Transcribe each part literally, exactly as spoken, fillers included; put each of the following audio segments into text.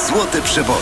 Złote Przeboje.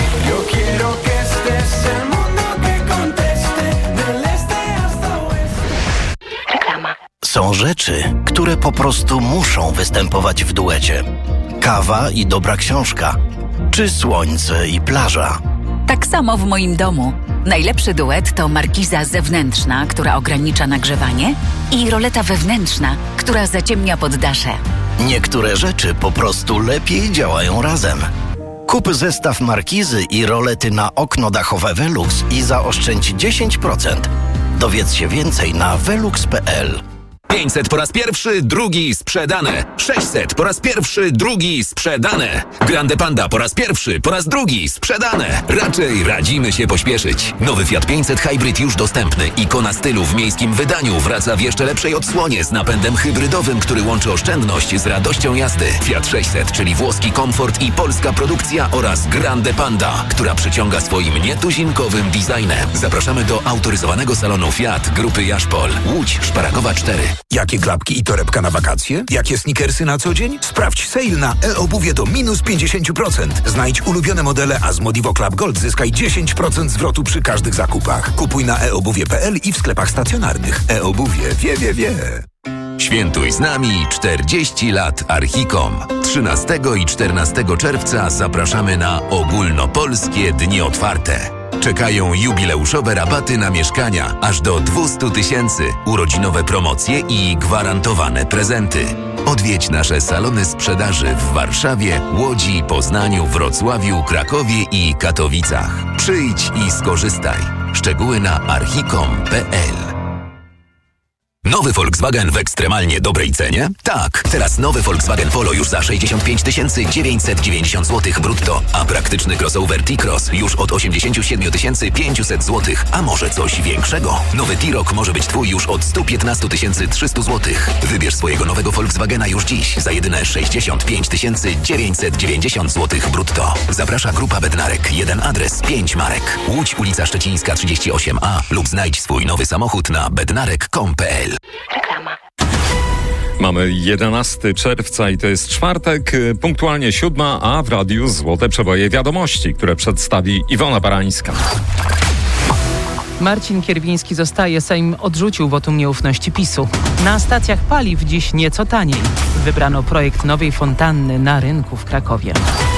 Reklama. Są rzeczy, które po prostu muszą występować w duecie. Kawa i dobra książka, czy słońce i plaża. Tak samo w moim domu. Najlepszy duet to markiza zewnętrzna, która ogranicza nagrzewanie, i roleta wewnętrzna, która zaciemnia poddasze. Niektóre rzeczy po prostu lepiej działają razem. Kup zestaw markizy i rolety na okno dachowe Velux i zaoszczędź dziesięć procent. Dowiedz się więcej na velux kropka p l. pięćset po raz pierwszy, drugi sprzedane. sześćset po raz pierwszy, drugi sprzedane. Grande Panda po raz pierwszy, po raz drugi sprzedane. Raczej radzimy się pośpieszyć. Nowy Fiat pięćset Hybrid już dostępny. Ikona stylu w miejskim wydaniu wraca w jeszcze lepszej odsłonie z napędem hybrydowym, który łączy oszczędność z radością jazdy. Fiat sześćset, czyli włoski komfort i polska produkcja, oraz Grande Panda, która przyciąga swoim nietuzinkowym designem. Zapraszamy do autoryzowanego salonu Fiat Grupy Jaszpol. Łódź Szparagowa cztery. Jakie klapki i torebka na wakacje? Jakie sneakersy na co dzień? Sprawdź sale na e-obuwie do minus pięćdziesiąt procent. Znajdź ulubione modele, a z Modivo Club Gold zyskaj dziesięć procent zwrotu przy każdych zakupach. Kupuj na e obuwie kropka p l i w sklepach stacjonarnych. E-obuwie wie, wie, wie. Świętuj z nami czterdzieści lat Archicom. trzynastego i czternastego czerwca zapraszamy na ogólnopolskie dni otwarte. Czekają jubileuszowe rabaty na mieszkania aż do dwieście tysięcy, urodzinowe promocje i gwarantowane prezenty. Odwiedź nasze salony sprzedaży w Warszawie, Łodzi, Poznaniu, Wrocławiu, Krakowie i Katowicach. Przyjdź i skorzystaj. Szczegóły na archicom kropka p l. Nowy Volkswagen w ekstremalnie dobrej cenie? Tak, teraz nowy Volkswagen Polo już za sześćdziesiąt pięć tysięcy dziewięćset dziewięćdziesiąt złotych brutto, a praktyczny crossover T-Cross już od osiemdziesiąt siedem tysięcy pięćset złotych, a może coś większego? Nowy T-Roc może być Twój już od sto piętnaście tysięcy trzysta złotych. Wybierz swojego nowego Volkswagena już dziś za jedyne sześćdziesiąt pięć tysięcy dziewięćset dziewięćdziesiąt złotych brutto. Zaprasza Grupa Bednarek. Jeden adres, pięć marek. Łódź, ulica Szczecińska trzydzieści osiem a lub znajdź swój nowy samochód na bednarek kropka com kropka p l. Reklama. Mamy jedenastego czerwca i to jest czwartek, punktualnie siódma, a w radiu Złote Przeboje wiadomości, które przedstawi Iwona Barańska. Marcin Kierwiński zostaje. Sejm odrzucił wotum nieufności PiSu. Na stacjach paliw dziś nieco taniej. Wybrano projekt nowej fontanny na rynku w Krakowie.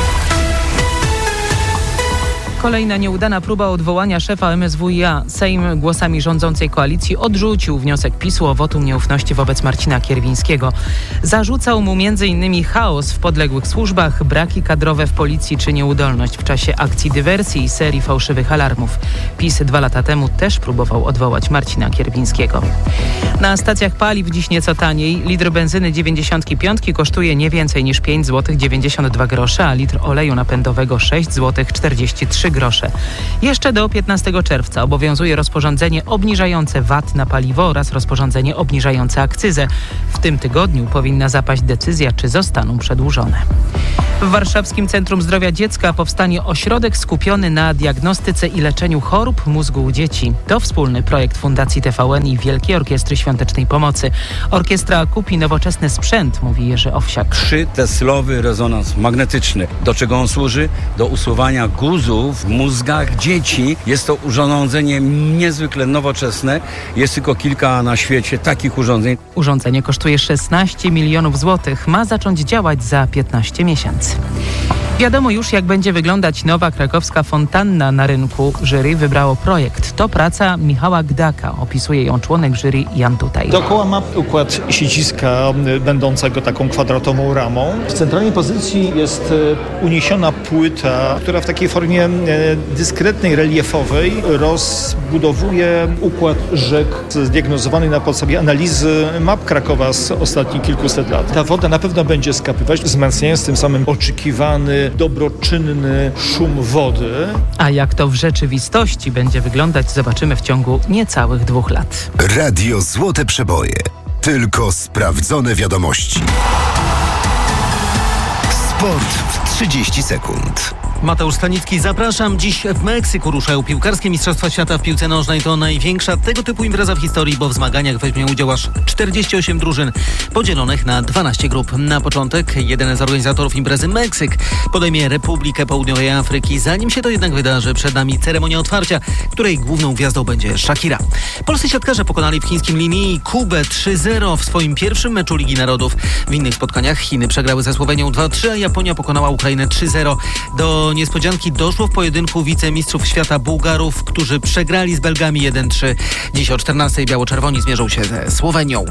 Kolejna nieudana próba odwołania szefa M S W i A. Sejm głosami rządzącej koalicji odrzucił wniosek PiSu o wotum nieufności wobec Marcina Kierwińskiego. Zarzucał mu między innymi chaos w podległych służbach, braki kadrowe w policji czy nieudolność w czasie akcji dywersji i serii fałszywych alarmów. PiS dwa lata temu też próbował odwołać Marcina Kierwińskiego. Na stacjach paliw dziś nieco taniej. Litr benzyny dziewięćdziesiąt pięć kosztuje nie więcej niż pięć złotych dziewięćdziesiąt dwa grosze, a litr oleju napędowego sześć złotych czterdzieści trzy grosze. Jeszcze do piętnastego czerwca obowiązuje rozporządzenie obniżające V A T na paliwo oraz rozporządzenie obniżające akcyzę. W tym tygodniu powinna zapaść decyzja, czy zostaną przedłużone. W Warszawskim Centrum Zdrowia Dziecka powstanie ośrodek skupiony na diagnostyce i leczeniu chorób mózgu u dzieci. To wspólny projekt Fundacji T V N i Wielkiej Orkiestry Świątecznej Pomocy. Orkiestra kupi nowoczesny sprzęt, mówi Jerzy Owsiak. trzyteslowy rezonans magnetyczny. Do czego on służy? Do usuwania guzów w mózgach dzieci. Jest to urządzenie niezwykle nowoczesne. Jest tylko kilka na świecie takich urządzeń. Urządzenie kosztuje szesnaście milionów złotych. Ma zacząć działać za piętnaście miesięcy. Wiadomo już, jak będzie wyglądać nowa krakowska fontanna na rynku. Jury wybrało projekt. To praca Michała Gdaka. Opisuje ją członek jury Jan Tutaj. Dookoła ma układ siedziska będącego taką kwadratową ramą. W centralnej pozycji jest uniesiona płyta, która w takiej formie dyskretnej, reliefowej rozbudowuje układ rzek zdiagnozowany na podstawie analizy map Krakowa z ostatnich kilkuset lat. Ta woda na pewno będzie skapywać, wzmacniając tym samym oczekiwany, dobroczynny szum wody. A jak to w rzeczywistości będzie wyglądać, zobaczymy w ciągu niecałych dwóch lat. Radio Złote Przeboje. Tylko sprawdzone wiadomości. Sport w trzydzieści sekund. Mateusz Stanicki, zapraszam. Dziś w Meksyku ruszają piłkarskie Mistrzostwa Świata w piłce nożnej. To największa tego typu impreza w historii, bo w zmaganiach weźmie udział aż czterdzieści osiem drużyn podzielonych na dwanaście grup. Na początek jeden z organizatorów imprezy, Meksyk, podejmie Republikę Południowej Afryki. Zanim się to jednak wydarzy, przed nami ceremonia otwarcia, której główną gwiazdą będzie Shakira. Polscy siatkarze pokonali w chińskim Linii Kubę trzy zero w swoim pierwszym meczu Ligi Narodów. W innych spotkaniach Chiny przegrały ze Słowenią dwa trzy, a Japonia pokonała Ukrainę trzy zero. Do niespodzianki doszło w pojedynku wicemistrzów świata Bułgarów, którzy przegrali z Belgami jeden trzy. Dziś o czternastej biało-czerwoni zmierzą się ze Słowenią.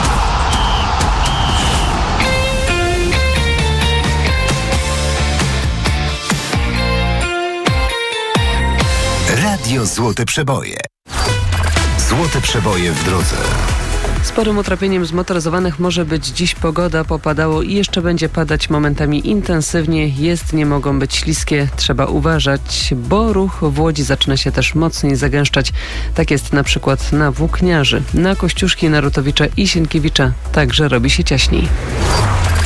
Radio Złote Przeboje. Złote Przeboje w drodze. Sporym utrapieniem zmotoryzowanych może być dziś pogoda. Popadało i jeszcze będzie padać momentami intensywnie. Jezdnie mogą być śliskie. Trzeba uważać, bo ruch w Łodzi zaczyna się też mocniej zagęszczać. Tak jest na przykład na Włókniarzy. Na Kościuszki, Narutowicza i Sienkiewicza także robi się ciaśniej.